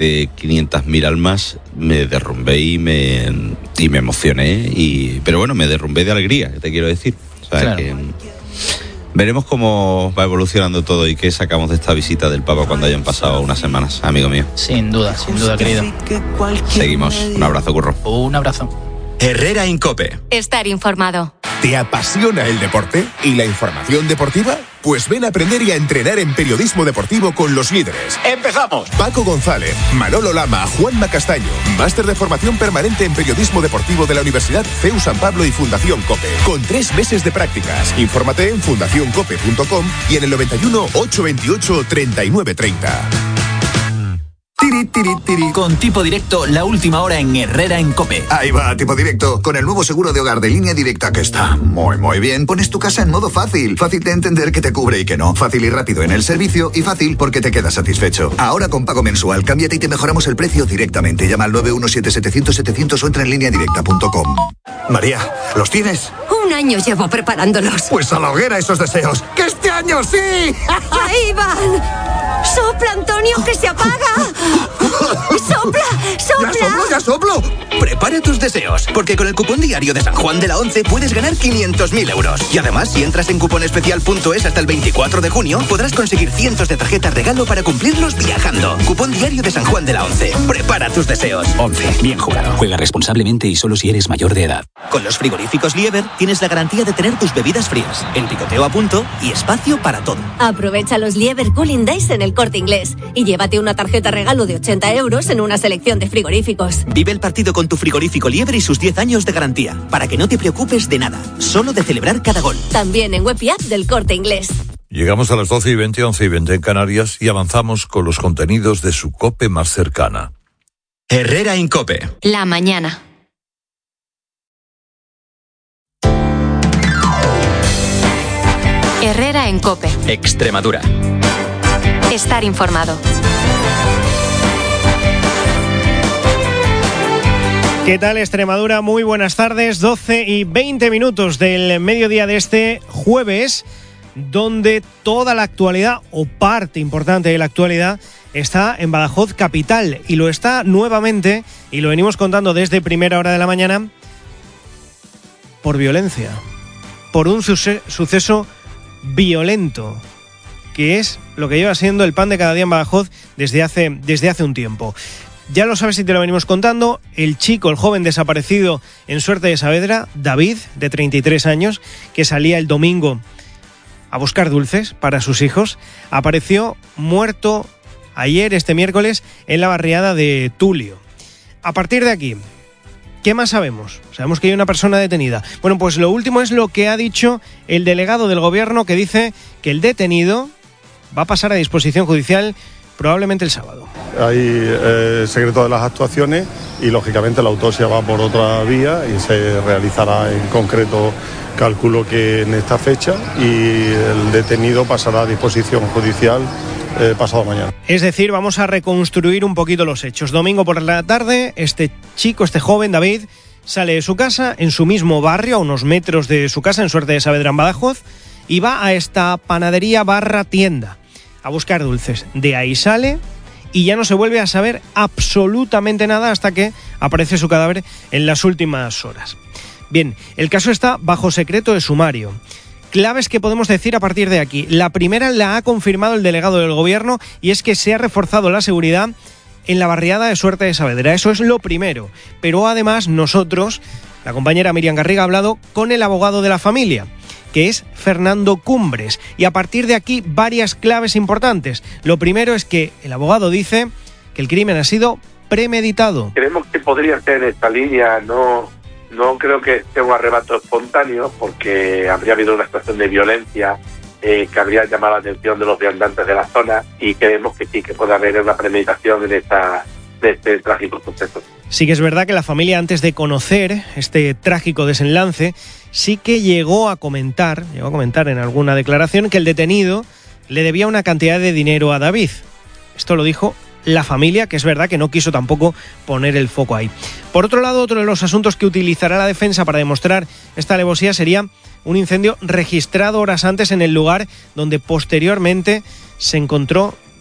ante 500.000 almas me derrumbé y me emocioné, pero bueno, me derrumbé de alegría, te quiero decir. O sea, claro, que veremos cómo va evolucionando todo y qué sacamos de esta visita del Papa cuando hayan pasado unas semanas, amigo mío. Sin duda, querido. Seguimos. Un abrazo, Curro. Un abrazo. Herrera en COPE. Estar informado. ¿Te apasiona el deporte y la información deportiva? Pues ven a aprender y a entrenar en periodismo deportivo con los líderes. ¡Empezamos! Paco González, Manolo Lama, Juanma Castaño. Máster de formación permanente en periodismo deportivo de la Universidad CEU San Pablo y Fundación COPE. Con 3 meses de prácticas. Infórmate en fundacioncope.com y en el 91 828 3930. Con Tipo Directo, la última hora en Herrera en COPE. Ahí va, Tipo Directo, con el nuevo seguro de hogar de Línea Directa que está muy bien. Pones tu casa en modo fácil, fácil de entender que te cubre y que no, fácil y rápido en el servicio y fácil porque te quedas satisfecho. Ahora con pago mensual, cámbiate y te mejoramos el precio directamente. Llama al 917-700-700 o entra en lineadirecta.com. María, ¿los tienes? 1 año llevo preparándolos. Pues a la hoguera esos deseos. ¡Que este año sí! ¡Ahí van! ¡Sopla, Antonio, que se apaga! ¡Sopla! ¡Ya soplo! Prepara tus deseos, porque con el cupón diario de San Juan de la Once puedes ganar 500.000 euros. Y además, si entras en cuponespecial.es hasta el 24 de junio, podrás conseguir cientos de tarjetas regalo para cumplirlos viajando. Cupón diario de San Juan de la Once. Prepara tus deseos. 11. Bien jugado. Juega responsablemente y solo si eres mayor de edad. Con los frigoríficos Lieber tienes la garantía de tener tus bebidas frías, el picoteo a punto y espacio para todo. Aprovecha los Lieber Cooling Days en el Corte Inglés y llévate una tarjeta regalo de 80 euros en una selección de frigoríficos. Vive el partido con tu frigorífico Lieber y sus 10 años de garantía, para que no te preocupes de nada, solo de celebrar cada gol. También en web y app del Corte Inglés. Llegamos a las 12:20, 11:20 en Canarias y avanzamos con los contenidos de su COPE más cercana. Herrera en COPE. La mañana. Herrera en COPE. Extremadura. Estar informado. ¿Qué tal, Extremadura? Muy buenas tardes, 12:20 del mediodía de este jueves, donde toda la actualidad, o parte importante de la actualidad, está en Badajoz capital, y lo está nuevamente, y lo venimos contando desde primera hora de la mañana, por violencia, por un suceso violento, que es lo que lleva siendo el pan de cada día en Badajoz desde hace un tiempo. Ya lo sabes si te lo venimos contando, el joven desaparecido en Suerte de Saavedra, David, de 33 años, que salía el domingo a buscar dulces para sus hijos, apareció muerto ayer, este miércoles, en la barriada de Tulio. A partir de aquí, ¿qué más sabemos? Sabemos que hay una persona detenida. Bueno, pues lo último es lo que ha dicho el delegado del gobierno, que dice que el detenido va a pasar a disposición judicial probablemente el sábado. Hay secreto de las actuaciones y lógicamente la autopsia va por otra vía y se realizará en concreto, calculo que en esta fecha, y el detenido pasará a disposición judicial pasado mañana. Es decir, vamos a reconstruir un poquito los hechos. Domingo por la tarde, este joven David, sale de su casa en su mismo barrio, a unos metros de su casa, en Suerte de Saavedra, en Badajoz, y va a esta panadería / tienda a buscar dulces. De ahí sale y ya no se vuelve a saber absolutamente nada hasta que aparece su cadáver en las últimas horas. Bien, el caso está bajo secreto de sumario. Claves que podemos decir a partir de aquí. La primera la ha confirmado el delegado del gobierno, y es que se ha reforzado la seguridad en la barriada de Suerte de Saavedra. Eso es lo primero. Pero además nosotros, la compañera Miriam Garriga, ha hablado con el abogado de la familia, que es Fernando Cumbres, y a partir de aquí varias claves importantes. Lo primero es que el abogado dice que el crimen ha sido premeditado. Creemos que podría ser en esta línea, no creo que sea un arrebato espontáneo, porque habría habido una situación de violencia que habría llamado la atención de los viandantes de la zona, y creemos que sí, que puede haber una premeditación de este trágico suceso. Sí que es verdad que la familia, antes de conocer este trágico desenlace, sí que llegó a comentar en alguna declaración que el detenido le debía una cantidad de dinero a David. Esto lo dijo la familia, que es verdad que no quiso tampoco poner el foco ahí. Por otro lado, otro de los asuntos que utilizará la defensa para demostrar esta alevosía sería un incendio registrado horas antes en el lugar donde posteriormente se encontró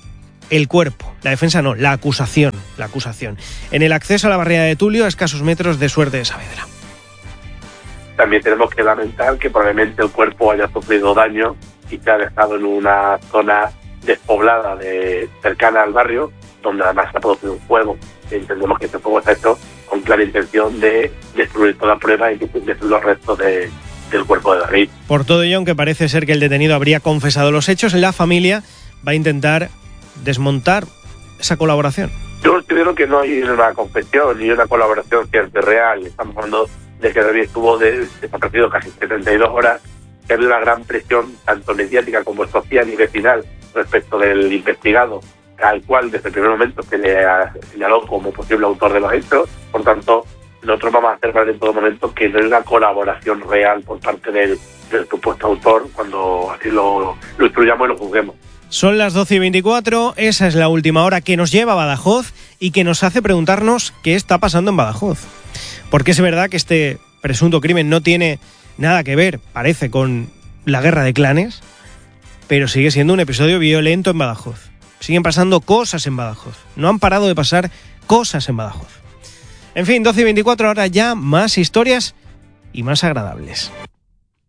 el cuerpo. La defensa no, la acusación. En el acceso a la barriada de Tulio, a escasos metros de Suerte de Saavedra. También tenemos que lamentar que probablemente el cuerpo haya sufrido daño y se ha dejado en una zona despoblada cercana al barrio, donde además se ha producido un fuego. Entendemos que este fuego está hecho con clara intención de destruir toda prueba y destruir los restos del cuerpo de David. Por todo ello, aunque parece ser que el detenido habría confesado los hechos, la familia va a intentar desmontar esa colaboración. Yo considero que no hay una confesión ni una colaboración cierta y real. Estamos hablando de que David estuvo desaparecido casi 72 horas, que ha habido una gran presión, tanto mediática como social y vecinal, respecto del investigado, al cual desde el primer momento se le señaló como posible autor de los hechos. Por tanto, nosotros vamos a hacer ver en todo momento que no hay una colaboración real por parte del supuesto autor cuando así lo instruyamos y lo juzguemos. Son las 12:24, esa es la última hora que nos lleva a Badajoz y que nos hace preguntarnos qué está pasando en Badajoz. Porque es verdad que este presunto crimen no tiene nada que ver, parece, con la guerra de clanes, pero sigue siendo un episodio violento en Badajoz. Siguen pasando cosas en Badajoz. No han parado de pasar cosas en Badajoz. En fin, 12:24, ahora ya más historias y más agradables.